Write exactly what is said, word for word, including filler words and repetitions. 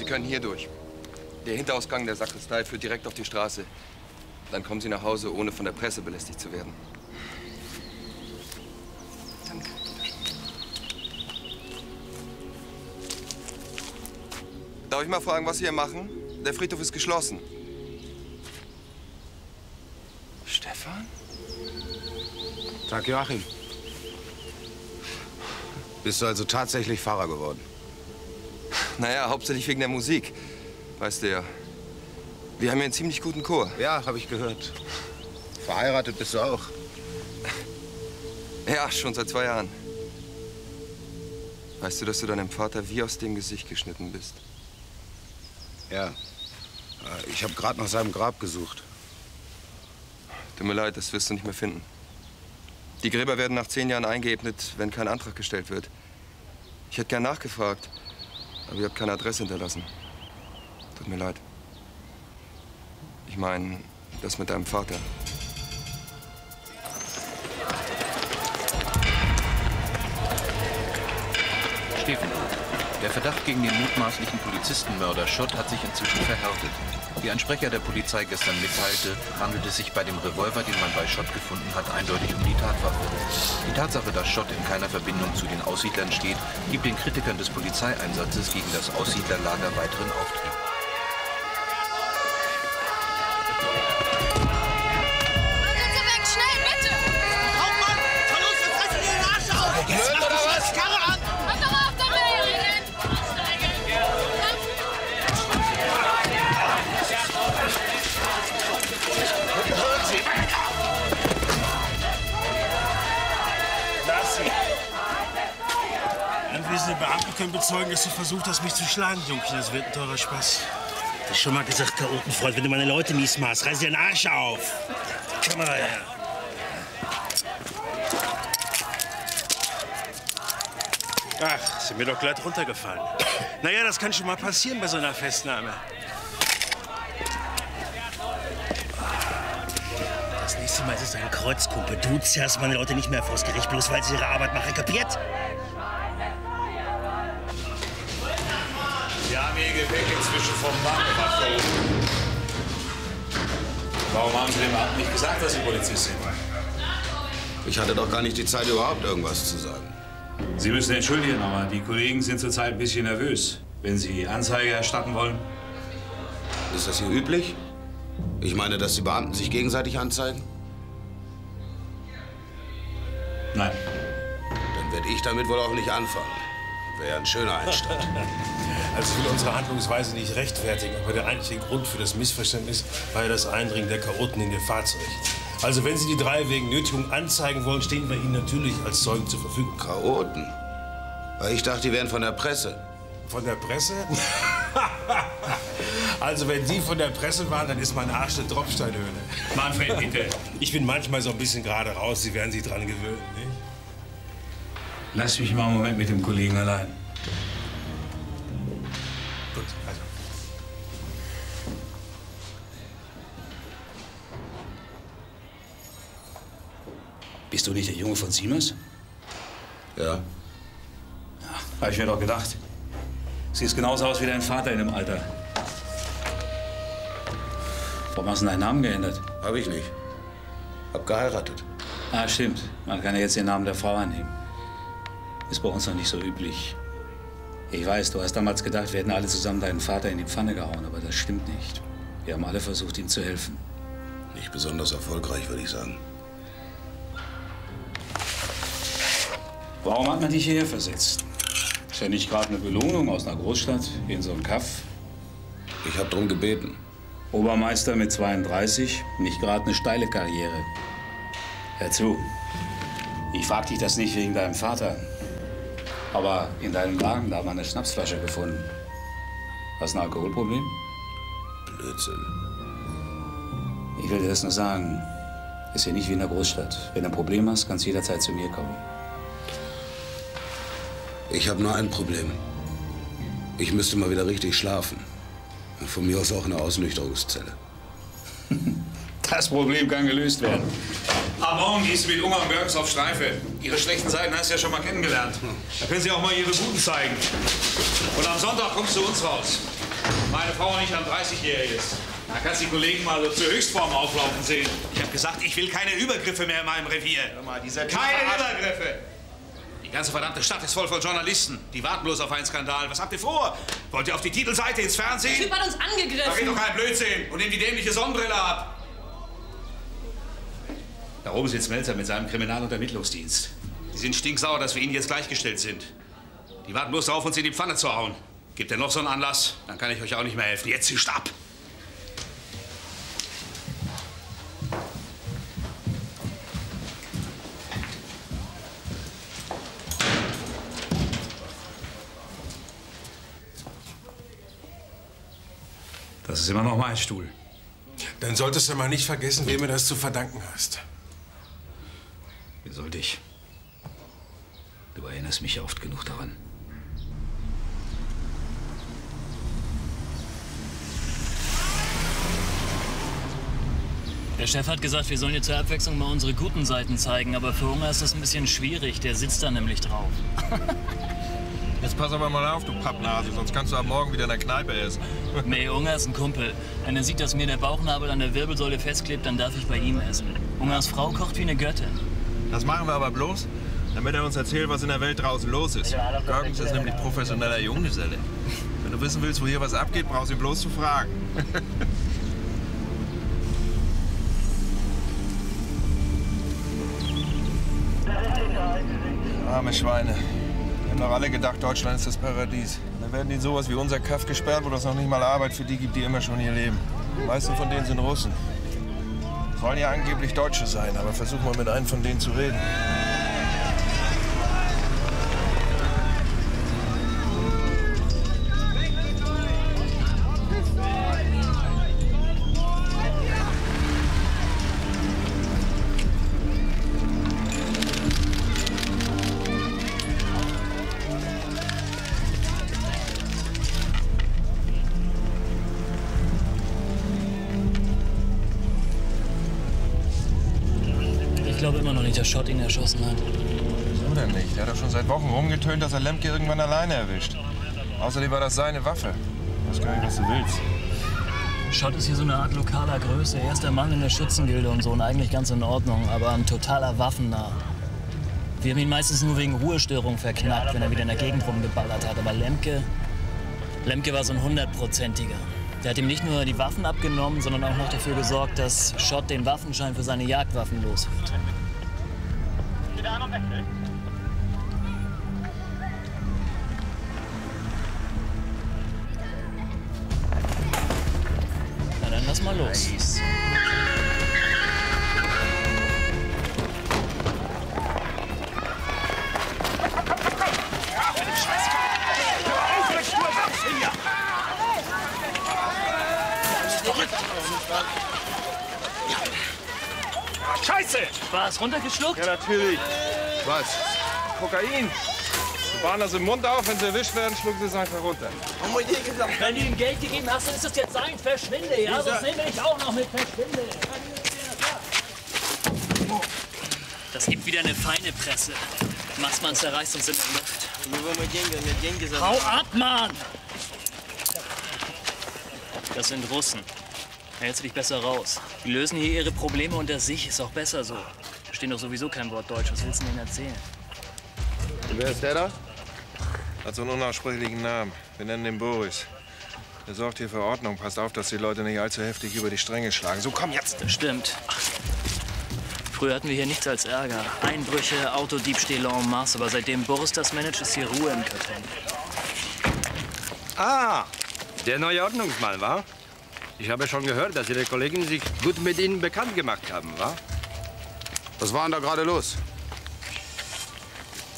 Sie können hier durch. Der Hinterausgang der Sakristei führt direkt auf die Straße. Dann kommen Sie nach Hause, ohne von der Presse belästigt zu werden. Danke. Darf ich mal fragen, was Sie hier machen? Der Friedhof ist geschlossen. Stefan? Tag, Joachim. Bist du also tatsächlich Pfarrer geworden? Naja, hauptsächlich wegen der Musik. Weißt du ja. Wir haben hier einen ziemlich guten Chor. Ja, habe ich gehört. Verheiratet bist du auch? Ja, schon seit zwei Jahren. Weißt du, dass du deinem Vater wie aus dem Gesicht geschnitten bist? Ja. Ich habe gerade nach seinem Grab gesucht. Tut mir leid, das wirst du nicht mehr finden. Die Gräber werden nach zehn Jahren eingeebnet, wenn kein Antrag gestellt wird. Ich hätte gern nachgefragt, aber ihr habt keine Adresse hinterlassen. Tut mir leid. Ich meine, das mit deinem Vater. Stefan, der Verdacht gegen den mutmaßlichen Polizistenmörder Schott hat sich inzwischen verhärtet. Wie ein Sprecher der Polizei gestern mitteilte, handelt es sich bei dem Revolver, den man bei Schott gefunden hat, eindeutig um die Tatwaffe. Die Tatsache, dass Schott in keiner Verbindung zu den Aussiedlern steht, gibt den Kritikern des Polizeieinsatzes gegen das Aussiedlerlager weiteren Auftrieb. Anwesende Beamten können bezeugen, dass du versucht hast, mich zu schlagen, Jungchen. Das wird ein teurer Spaß. Ich hab schon mal gesagt, Chaotenfreund, wenn du meine Leute mies machst, reiß dir den Arsch auf. Komm mal her. Ach, sind mir doch glatt runtergefallen. Naja, das kann schon mal passieren bei so einer Festnahme. Das nächste Mal ist es ein Kreuzkumpel. Du zerrst meine Leute nicht mehr vors Gericht, bloß weil sie ihre Arbeit machen. Kapiert? Sie haben Ihr Gepäck inzwischen vom Bahnhof abgeholt. Warum haben Sie dem Beamten nicht gesagt, dass Sie Polizist sind? Ich hatte doch gar nicht die Zeit, überhaupt irgendwas zu sagen. Sie müssen entschuldigen, aber die Kollegen sind zurzeit ein bisschen nervös. Wenn Sie Anzeige erstatten wollen? Ist das hier üblich? Ich meine, dass die Beamten sich gegenseitig anzeigen? Nein. Dann werde ich damit wohl auch nicht anfangen. Wäre ein schöner Einstand. Also ich will unsere Handlungsweise nicht rechtfertigen, aber der eigentliche Grund für das Missverständnis war ja das Eindringen der Chaoten in Ihr Fahrzeug. Also wenn Sie die drei wegen Nötigung anzeigen wollen, stehen wir Ihnen natürlich als Zeugen zur Verfügung. Chaoten? Ich dachte, die wären von der Presse. Von der Presse? Also wenn die von der Presse waren, dann ist mein Arsch eine Tropfsteinhöhle. Manfred, bitte. Ich bin manchmal so ein bisschen gerade raus, Sie werden sich dran gewöhnen, nicht? Lass mich mal einen Moment mit dem Kollegen allein. Gut, also. Bist du nicht der Junge von Siemers? Ja. Ja, hab ich mir doch gedacht. Siehst genauso aus wie dein Vater in dem Alter. Warum hast du deinen Namen geändert? Hab ich nicht. Hab geheiratet. Ah, stimmt. Man kann ja jetzt den Namen der Frau annehmen. Ist bei uns noch nicht so üblich. Ich weiß, du hast damals gedacht, wir hätten alle zusammen deinen Vater in die Pfanne gehauen, aber das stimmt nicht. Wir haben alle versucht, ihm zu helfen. Nicht besonders erfolgreich, würde ich sagen. Warum hat man dich hierher versetzt? Ist ja nicht gerade eine Belohnung aus einer Großstadt, in so einem Kaff. Ich hab drum gebeten. Obermeister mit zweiunddreißig, nicht gerade eine steile Karriere. Hör zu, ich frag dich das nicht wegen deinem Vater. Aber in deinem Wagen, da haben wir eine Schnapsflasche gefunden. Hast du ein Alkoholproblem? Blödsinn. Ich will dir das nur sagen. Ist hier nicht wie in der Großstadt. Wenn du ein Problem hast, kannst du jederzeit zu mir kommen. Ich habe nur ein Problem. Ich müsste mal wieder richtig schlafen. Von mir aus auch in einer Ausnüchterungszelle. Das Problem kann gelöst werden. Am Morgen gehst du mit Ungar und Görgs auf Streife. Ihre schlechten Seiten hast du ja schon mal kennengelernt. Da können Sie auch mal Ihre guten zeigen. Und am Sonntag kommst du zu uns raus. Meine Frau nicht am dreißigjähriges. Da kannst du die Kollegen mal so zur Höchstform auflaufen sehen. Ich habe gesagt, ich will keine Übergriffe mehr in meinem Revier. Hör mal, dieser keine Übergriffe! Die ganze verdammte Stadt ist voll von Journalisten. Die warten bloß auf einen Skandal. Was habt ihr vor? Wollt ihr auf die Titelseite ins Fernsehen? Der Typ hat uns angegriffen. Da geht doch kein Blödsinn. Und nimm die dämliche Sonnenbrille ab. Da oben sitzt Melzer mit seinem Kriminal- und Ermittlungsdienst. Die sind stinksauer, dass wir ihnen jetzt gleichgestellt sind. Die warten bloß darauf, uns in die Pfanne zu hauen. Gibt ihr noch so einen Anlass, dann kann ich euch auch nicht mehr helfen. Jetzt zischt ab! Das ist immer noch mein Stuhl. Dann solltest du mal nicht vergessen, wem du das zu verdanken hast. Wie sollte ich? Du erinnerst mich ja oft genug daran. Der Chef hat gesagt, wir sollen dir zur Abwechslung mal unsere guten Seiten zeigen, aber für Unger ist das ein bisschen schwierig. Der sitzt da nämlich drauf. Jetzt pass aber mal auf, du Pappnase, sonst kannst du ab morgen wieder in der Kneipe essen. Nee, Unger ist ein Kumpel. Wenn er sieht, dass mir der Bauchnabel an der Wirbelsäule festklebt, dann darf ich bei ihm essen. Ungers Frau kocht wie eine Göttin. Das machen wir aber bloß, damit er uns erzählt, was in der Welt draußen los ist. Görgens ist nämlich professioneller Junggeselle. Wenn du wissen willst, wo hier was abgeht, brauchst du ihn bloß zu fragen. Arme Schweine. Wir haben doch alle gedacht, Deutschland ist das Paradies. Dann werden die sowas wie unser Kaff gesperrt, wo das noch nicht mal Arbeit für die gibt, die immer schon hier leben. Die meisten von denen sind Russen. Sollen ja angeblich Deutsche sein, aber versuch mal mit einem von denen zu reden. Ich glaube immer noch nicht, dass Schott ihn erschossen hat. Wieso denn nicht? Der hat doch schon seit Wochen rumgetönt, dass er Lemke irgendwann alleine erwischt. Außerdem war das seine Waffe. Ich weiß gar nicht, was du willst. Schott ist hier so eine Art lokaler Größe. Er ist der Mann in der Schützengilde und so und eigentlich ganz in Ordnung, aber ein totaler Waffennah. Wir haben ihn meistens nur wegen Ruhestörung verknackt, wenn er wieder in der Gegend rumgeballert hat. Aber Lemke, Lemke war so ein hundertprozentiger. Der hat ihm nicht nur die Waffen abgenommen, sondern auch noch dafür gesorgt, dass Schott den Waffenschein für seine Jagdwaffen los wird. Na dann lass mal los. Scheiße! War es runtergeschluckt? Ja, natürlich. Was? Kokain. Sie bauen das im Mund auf, wenn sie erwischt werden, schlucken sie es einfach runter. Wenn du ihm Geld gegeben hast, dann ist das jetzt sein. Verschwinde, ja? Sonst nehmen wir dich auch noch mit. Verschwinde. Das gibt wieder eine feine Presse. Maßmann zerreißt uns in der Luft. Hau ab, Mann! Das sind Russen. Da hältst du dich besser raus. Die lösen hier ihre Probleme unter sich. Ist auch besser so. Da stehen doch sowieso kein Wort Deutsch. Was willst du denen erzählen? Und wer ist der da? Hat so einen unaussprechlichen Namen. Wir nennen ihn Boris. Der sorgt hier für Ordnung. Passt auf, dass die Leute nicht allzu heftig über die Stränge schlagen. So, komm jetzt! Das stimmt. Früher hatten wir hier nichts als Ärger. Einbrüche, Autodiebstähle en masse. Aber seitdem Boris das managt, ist hier Ruhe im Karton. Ah, der neue Ordnungsmann, wa? Ich habe schon gehört, dass Ihre Kollegen sich gut mit Ihnen bekannt gemacht haben, wa? Was war denn da gerade los?